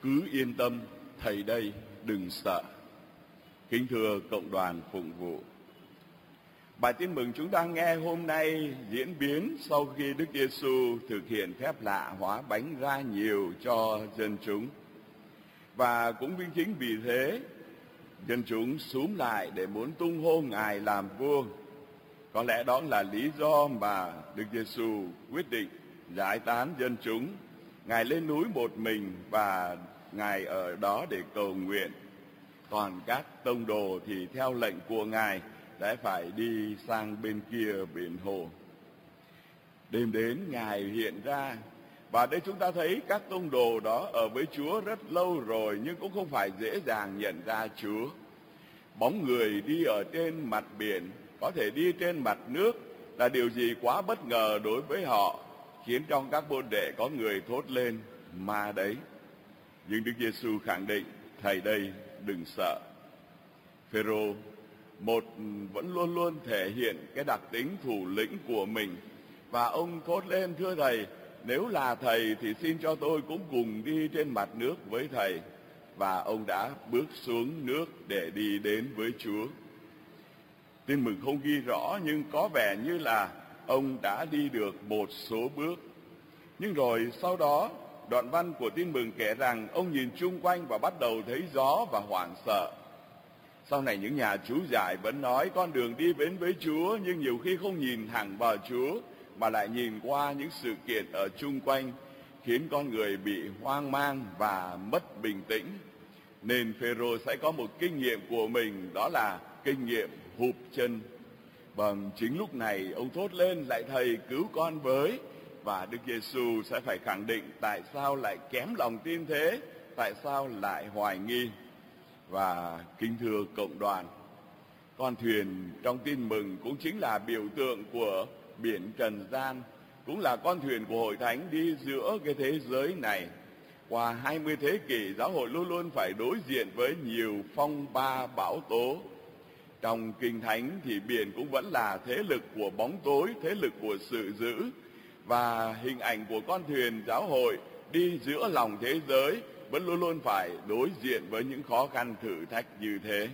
cứ yên tâm, Thầy đây, đừng sợ. Kính thưa cộng đoàn phụng vụ, bài tin mừng chúng ta nghe hôm nay diễn biến sau khi Đức Giêsu thực hiện phép lạ hóa bánh ra nhiều cho dân chúng. Và cũng chính vì thế, dân chúng xúm lại để muốn tung hô Ngài làm vua. Có lẽ đó là lý do mà Đức Giêsu quyết định giải tán dân chúng. Ngài lên núi một mình và Ngài ở đó để cầu nguyện. Còn các tông đồ thì theo lệnh của Ngài đã phải đi sang bên kia biển hồ. Đêm đến Ngài hiện ra, và đây chúng ta thấy các tông đồ đó ở với Chúa rất lâu rồi, nhưng cũng không phải dễ dàng nhận ra Chúa. Bóng người đi ở trên mặt biển, có thể đi trên mặt nước là điều gì quá bất ngờ đối với họ, khiến trong các môn đệ có người thốt lên: ma đấy. Nhưng Đức Giêsu khẳng định: Thầy đây, đừng sợ. Phêrô vẫn luôn luôn thể hiện cái đặc tính thủ lĩnh của mình, và ông thốt lên: thưa Thầy, nếu là Thầy thì xin cho tôi cũng cùng đi trên mặt nước với Thầy. Và ông đã bước xuống nước để đi đến với Chúa. Tin mừng không ghi rõ, nhưng có vẻ như là ông đã đi được một số bước. Nhưng rồi sau đó, đoạn văn của tin mừng kể rằng ông nhìn chung quanh và bắt đầu thấy gió và hoảng sợ. Sau này những nhà chú giải vẫn nói con đường đi đến với Chúa, nhưng nhiều khi không nhìn thẳng vào Chúa mà lại nhìn qua những sự kiện ở chung quanh, khiến con người bị hoang mang và mất bình tĩnh. Nên Phêrô sẽ có một kinh nghiệm của mình, đó là kinh nghiệm hụp chân. Bằng chính lúc này ông thốt lên: lạy Thầy, cứu con với. Và Đức Giêsu sẽ phải khẳng định tại sao lại kém lòng tin thế, tại sao lại hoài nghi. Và kính thưa cộng đoàn, con thuyền trong tin mừng cũng chính là biểu tượng của biển trần gian, cũng là con thuyền của hội thánh đi giữa cái thế giới này. Qua 20 thế kỷ, giáo hội luôn luôn phải đối diện với nhiều phong ba bão tố. Trong Kinh Thánh thì biển cũng vẫn là thế lực của bóng tối, thế lực của sự dữ. Và hình ảnh của con thuyền giáo hội đi giữa lòng thế giới vẫn luôn luôn phải đối diện với những khó khăn thử thách như thế.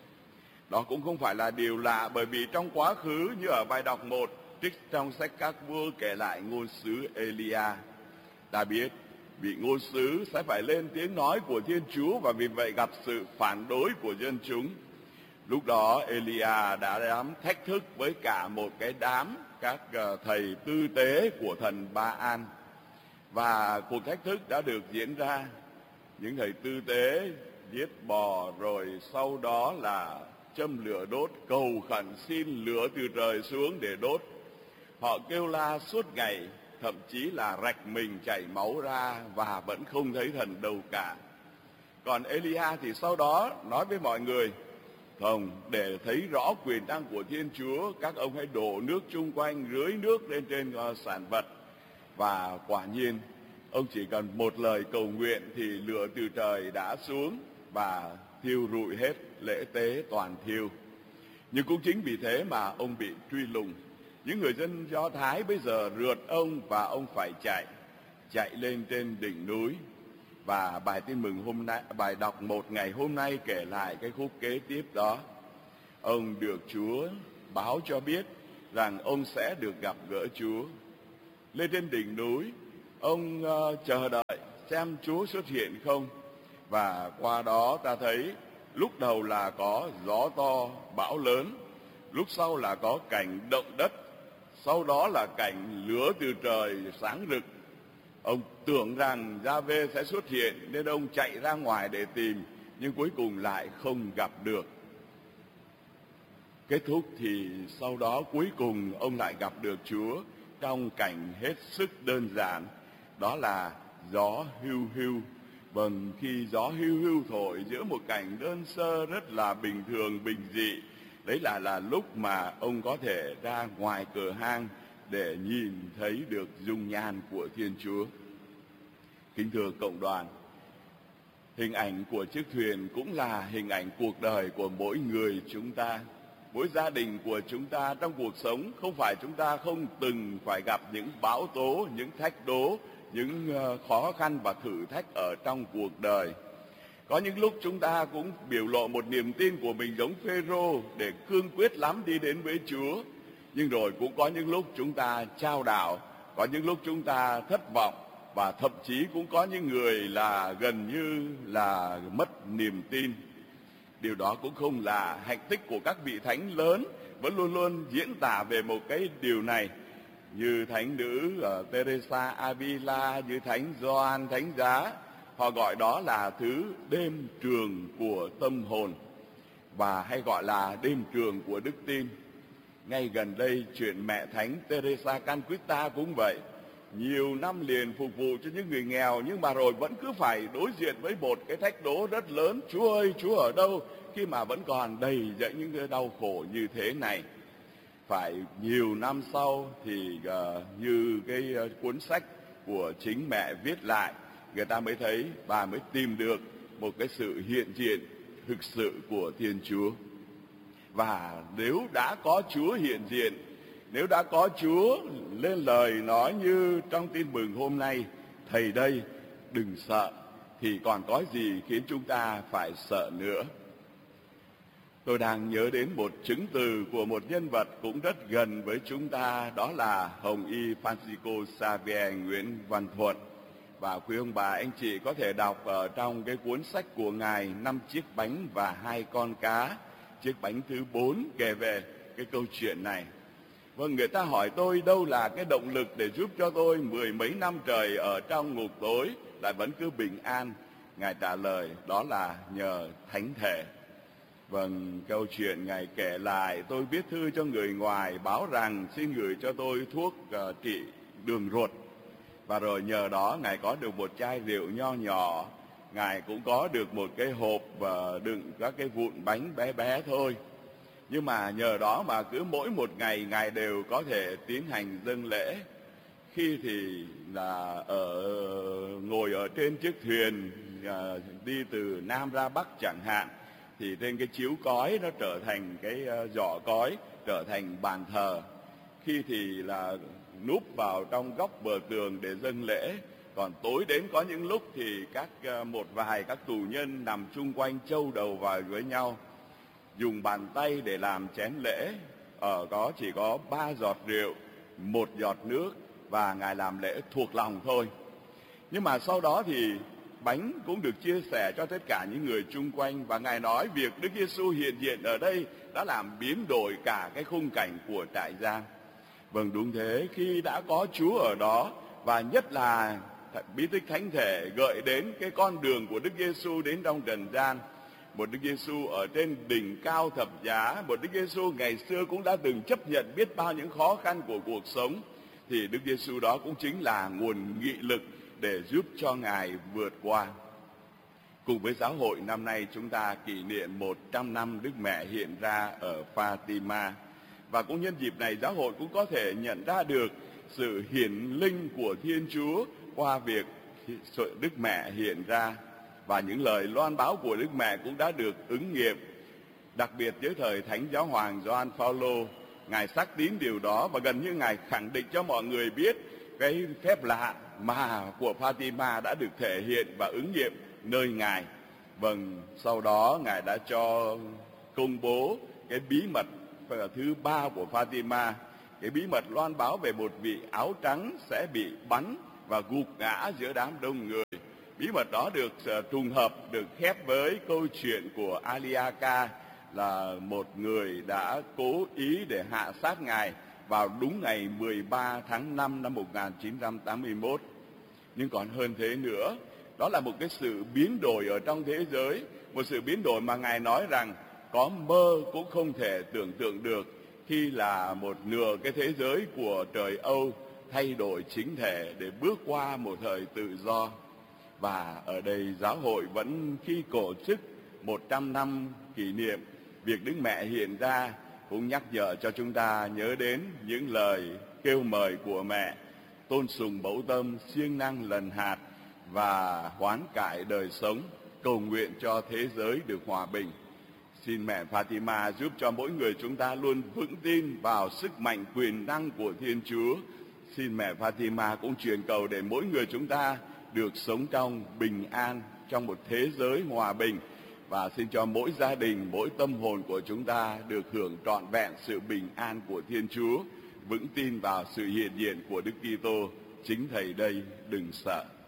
Đó cũng không phải là điều lạ, bởi vì trong quá khứ, như ở bài đọc 1 trích trong sách Các Vua kể lại ngôn sứ Elia, ta biết vị ngôn sứ sẽ phải lên tiếng nói của Thiên Chúa, và vì vậy gặp sự phản đối của dân chúng. Lúc đó Elia đã dám thách thức với cả một cái đám các thầy tư tế của thần Ba-an, và cuộc thách thức đã được diễn ra. Những thầy tư tế giết bò, rồi sau đó là châm lửa đốt, cầu khẩn xin lửa từ trời xuống để đốt. Họ kêu la suốt ngày, thậm chí là rạch mình chảy máu ra, và vẫn không thấy thần đâu cả. Còn Elia thì sau đó nói với mọi người: không, để thấy rõ quyền năng của Thiên Chúa, các ông hãy đổ nước chung quanh, rưới nước lên trên sản vật. Và quả nhiên, ông chỉ cần một lời cầu nguyện thì lửa từ trời đã xuống và thiêu rụi hết lễ tế toàn thiêu. Nhưng cũng chính vì thế mà ông bị truy lùng. Những người dân Do Thái bây giờ rượt ông, và ông phải chạy lên trên đỉnh núi. Và bài tin mừng hôm nay, bài đọc 1 ngày hôm nay kể lại cái khúc kế tiếp đó. Ông được Chúa báo cho biết rằng ông sẽ được gặp gỡ Chúa. Lên trên đỉnh núi, ông chờ đợi xem Chúa xuất hiện không. Và qua đó ta thấy lúc đầu là có gió to, bão lớn, lúc sau là có cảnh động đất, sau đó là cảnh lửa từ trời sáng rực. Ông tưởng rằng Gia-vê sẽ xuất hiện nên ông chạy ra ngoài để tìm, nhưng cuối cùng lại không gặp được. Kết thúc thì sau đó cuối cùng ông lại gặp được Chúa trong cảnh hết sức đơn giản, đó là gió hiu hiu. Vâng, khi gió hiu hiu thổi giữa một cảnh đơn sơ rất là bình thường, bình dị, đấy là lúc mà ông có thể ra ngoài cửa hang để nhìn thấy được dung nhan của Thiên Chúa. Kính thưa cộng đoàn, hình ảnh của chiếc thuyền cũng là hình ảnh cuộc đời của mỗi người chúng ta, mỗi gia đình của chúng ta trong cuộc sống. Không phải chúng ta không từng phải gặp những bão tố, những thách đố những khó khăn và thử thách ở trong cuộc đời. Có những lúc chúng ta cũng biểu lộ một niềm tin của mình giống Phêrô để cương quyết lắm đi đến với Chúa. Nhưng rồi cũng có những lúc chúng ta chao đảo, có những lúc chúng ta thất vọng, và thậm chí cũng có những người là gần như là mất niềm tin. Điều đó cũng không là hạnh tích của các vị thánh lớn, vẫn luôn luôn diễn tả về một cái điều này. Như thánh nữ Teresa Avila, như thánh Gioan Thánh Giá, họ gọi đó là thứ đêm trường của tâm hồn, và hay gọi là đêm trường của đức tin. Ngay gần đây, chuyện mẹ thánh Teresa Calcutta cũng vậy. Nhiều năm liền phục vụ cho những người nghèo, nhưng mà rồi vẫn cứ phải đối diện với một cái thách đố rất lớn. Chúa ơi, Chúa ở đâu? Khi mà vẫn còn đầy dẫy những cái đau khổ như thế này. Phải nhiều năm sau thì như cái cuốn sách của chính mẹ viết lại, người ta mới thấy, bà mới tìm được một cái sự hiện diện thực sự của Thiên Chúa. Và nếu đã có Chúa hiện diện, nếu đã có Chúa lên lời nói như trong tin mừng hôm nay, thầy đây, đừng sợ, thì còn có gì khiến chúng ta phải sợ nữa. Tôi đang nhớ đến một chứng từ của một nhân vật cũng rất gần với chúng ta, đó là Hồng Y Francisco Xavier Nguyễn Văn Thuận. Và quý ông bà, anh chị có thể đọc ở trong cái cuốn sách của Ngài 5 chiếc bánh và 2 con cá, chiếc bánh thứ 4 kể về cái câu chuyện này. Vâng, người ta hỏi tôi đâu là cái động lực để giúp cho tôi 10 mấy năm trời ở trong ngục tối lại vẫn cứ bình an. Ngài trả lời đó là nhờ Thánh Thể. Vâng, câu chuyện Ngài kể lại, tôi viết thư cho người ngoài báo rằng xin gửi cho tôi thuốc trị đường ruột. Và rồi nhờ đó Ngài có được một chai rượu nho nhỏ, Ngài cũng có được một cái hộp đựng các cái vụn bánh bé bé thôi. Nhưng mà nhờ đó mà cứ mỗi một ngày Ngài đều có thể tiến hành dâng lễ. Khi thì là ngồi ở trên chiếc thuyền đi từ Nam ra Bắc chẳng hạn, thì trên cái chiếu cói nó trở thành cái giỏ cói, trở thành bàn thờ. Khi thì là núp vào trong góc bờ tường để dâng lễ. Còn tối đến có những lúc thì một vài các tù nhân nằm chung quanh châu đầu vào với nhau, dùng bàn tay để làm chén lễ. Chỉ có 3 giọt rượu, 1 giọt nước, và Ngài làm lễ thuộc lòng thôi. Nhưng mà sau đó thì bánh cũng được chia sẻ cho tất cả những người chung quanh, và Ngài nói việc Đức Giêsu hiện diện ở đây đã làm biến đổi cả cái khung cảnh của trại giam. Vâng, đúng thế, khi đã có Chúa ở đó, và nhất là bí tích Thánh Thể gợi đến cái con đường của Đức Giêsu đến trong trần gian, một Đức Giêsu ở trên đỉnh cao thập giá, một Đức Giêsu ngày xưa cũng đã từng chấp nhận biết bao những khó khăn của cuộc sống, thì Đức Giêsu đó cũng chính là nguồn nghị lực để giúp cho Ngài vượt qua. Cùng với giáo hội, năm nay chúng ta kỷ niệm 100 năm Đức Mẹ hiện ra ở Fatima. Và cũng nhân dịp này, giáo hội cũng có thể nhận ra được sự hiển linh của Thiên Chúa qua việc Đức Mẹ hiện ra. Và những lời loan báo của Đức Mẹ cũng đã được ứng nghiệm. Đặc biệt dưới thời Thánh Giáo hoàng Gioan Phaolô, Ngài xác tín điều đó, và gần như Ngài khẳng định cho mọi người biết cái phép lạ mà của Fatima đã được thể hiện và ứng nghiệm nơi Ngài. Vâng, sau đó Ngài đã cho công bố cái bí mật thứ 3 của Fatima, cái bí mật loan báo về một vị áo trắng sẽ bị bắn và gục ngã giữa đám đông người. Bí mật đó được trùng hợp được khép với câu chuyện của Aliaka, là một người đã cố ý để hạ sát Ngài vào đúng ngày 13 tháng 5 năm 1981. Nhưng còn hơn thế nữa, đó là một cái sự biến đổi ở trong thế giới, một sự biến đổi mà Ngài nói rằng có mơ cũng không thể tưởng tượng được, khi là một nửa cái thế giới của trời Âu thay đổi chính thể để bước qua một thời tự do. Và ở đây giáo hội vẫn khi tổ chức 100 năm kỷ niệm việc Đức Mẹ hiện ra, cũng nhắc nhở cho chúng ta nhớ đến những lời kêu mời của mẹ: tôn sùng mẫu tâm, siêng năng lần hạt và hoán cải đời sống, cầu nguyện cho thế giới được hòa bình. Xin mẹ Fatima giúp cho mỗi người chúng ta luôn vững tin vào sức mạnh quyền năng của Thiên Chúa. xin mẹ Fatima cũng truyền cầu để mỗi người chúng ta được sống trong bình an, trong một thế giới hòa bình, và xin cho mỗi gia đình, mỗi tâm hồn của chúng ta được hưởng trọn vẹn sự bình an của Thiên Chúa, vững tin vào sự hiện diện của Đức Kitô. Chính Thầy đây, đừng sợ.